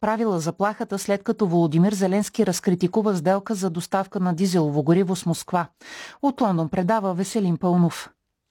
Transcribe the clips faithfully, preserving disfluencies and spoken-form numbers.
отправила заплахата, след като Володимир Зеленски разкритикува сделка за доставка на дизелово гориво с Москва. От Лондон предава Веселин Пълнов.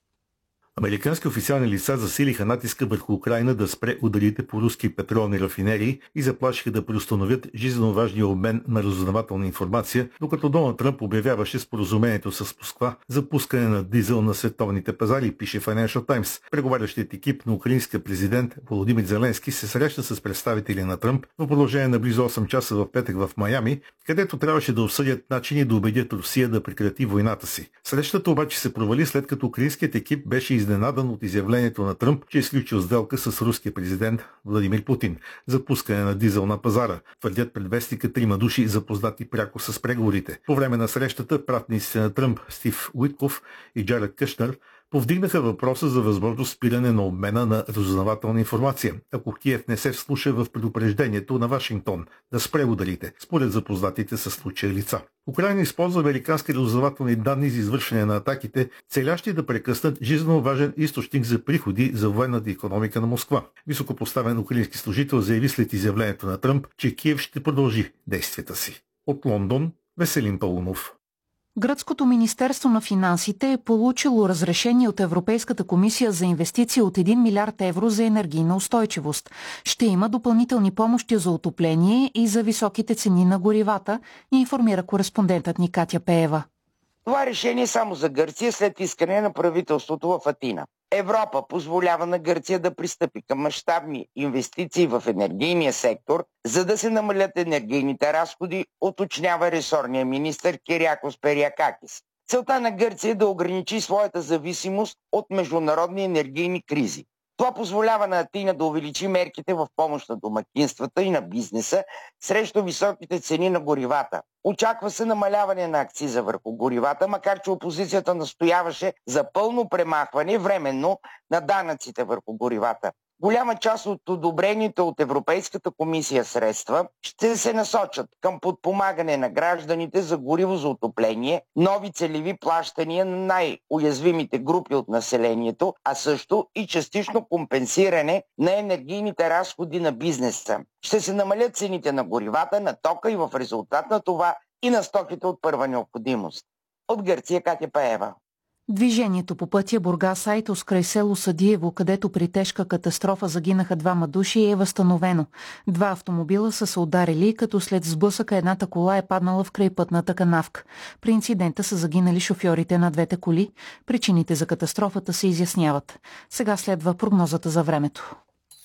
Американски официални лица засилиха натиска върху Украйна да спре ударите по руски петролни рафинерии и заплашиха да преустановят жизненно важния обмен на разузнавателна информация, докато Доналд Тръмп обявяваше споразумението с Москва за пускане на дизел на световните пазари, пише Financial Times. Преговарящият екип на украинския президент Володимир Зеленски се среща с представители на Тръмп в продължение на близо осем часа в петък в Майами, където трябваше да обсъдят начини да убедят Русия да прекрати войната си. Срещата обаче се провали, след като украинският екип беше изненадан от изявлението на Тръмп, че е изключил сделка с руския президент Владимир Путин за пускане на дизел на пазара. Твърдят пред вестника трима души, запознати пряко с преговорите. По време на срещата пратниците на Тръмп Стив Уитков и Джаред Къшнер повдигнаха въпроса за възможно спиране на обмена на разузнавателна информация, ако Киев не се вслуша в предупреждението на Вашингтон да спре ударите, според запознатите със случая лица. Украйна използва американски разузнавателни данни за извършване на атаките, целящи да прекъснат жизненно важен източник за приходи за военната икономика на Москва. Високопоставен украински служител заяви след изявлението на Тръмп, че Киев ще продължи действията си. От Лондон, Веселин Пълнов. Гръцкото Министерство на финансите е получило разрешение от Европейската комисия за инвестиции от един милиард евро за енергийна устойчивост. Ще има допълнителни помощи за отопление и за високите цени на горивата, информира кореспондентът ни Катя Пеева. Това решение е само за Гърция след искане на правителството в Атина. Европа позволява на Гърция да пристъпи към мащабни инвестиции в енергийния сектор, за да се намалят енергийните разходи, уточнява ресорния министър Кириакос Периакакис. Целта на Гърция е да ограничи своята зависимост от международни енергийни кризи. Това позволява на Атина да увеличи мерките в помощ на домакинствата и на бизнеса срещу високите цени на горивата. Очаква се намаляване на акциза върху горивата, макар че опозицията настояваше за пълно премахване временно на данъците върху горивата. Голяма част от одобрените от Европейската комисия средства ще се насочат към подпомагане на гражданите за гориво за отопление, нови целеви плащания на най-уязвимите групи от населението, а също и частично компенсиране на енергийните разходи на бизнеса. Ще се намалят цените на горивата, на тока и в резултат на това и на стоките от първа необходимост. От Гърция, Катя Пеева. Движението по пътя Бургас-Айтос край село Съдиево, където при тежка катастрофа загинаха двама души, е възстановено. Два автомобила са се ударили, като след сблъсъка едната кола е паднала в крайпътната канавка. При инцидента са загинали шофьорите на двете коли. Причините за катастрофата се изясняват. Сега следва прогнозата за времето.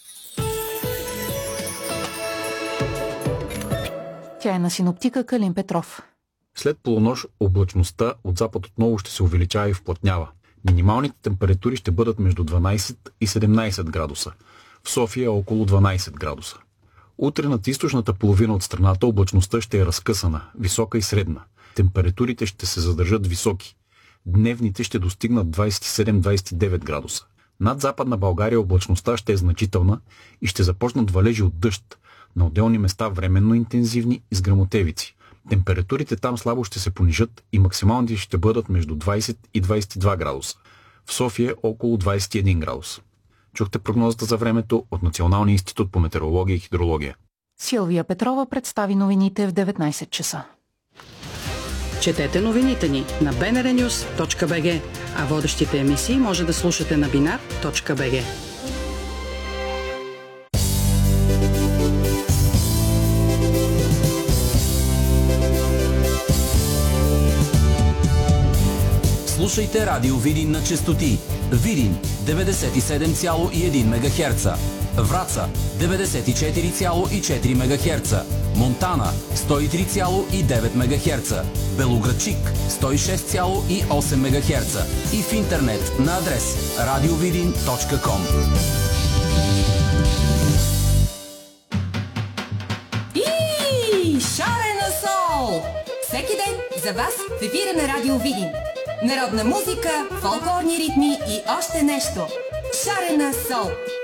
Тя е на синоптика Калин Петров. След полунощ облачността от запад отново ще се увеличава и вплътнява. Минималните температури ще бъдат между дванайсет и седемнайсет градуса. В София около дванайсет градуса. Утре над източната половина от страната облачността ще е разкъсана, висока и средна. Температурите ще се задържат високи. Дневните ще достигнат двайсет и седем до двайсет и девет градуса. Над Западна България облачността ще е значителна и ще започнат валежи от дъжд, на отделни места временно интензивни и с гръмотевици. Температурите там слабо ще се понижат и максималните ще бъдат между двайсет и двайсет и два градуса. В София около двайсет и един градуса. Чухте прогнозата за времето от Националния институт по метеорология и хидрология. Силвия Петрова представи новините в деветнайсет часа. Четете новините ни на би ен ар нюс точка би джи, а водещите емисии може да слушате на бинар точка би джи. Слушайте Радио Видин на честоти Видин деветдесет и седем цяло и едно мегахерца, Враца деветдесет и четири цяло и четири мегахерца, Монтана сто и три цяло и девет мегахерца, Белоградчик сто и шест цяло и осем мегахерца и в интернет на адрес радиовидин точка ком. И шарена сол! Всеки ден за вас в ефира на Радио Видин. Народна музика, фолклорни ритми и още нещо. Шарена сол!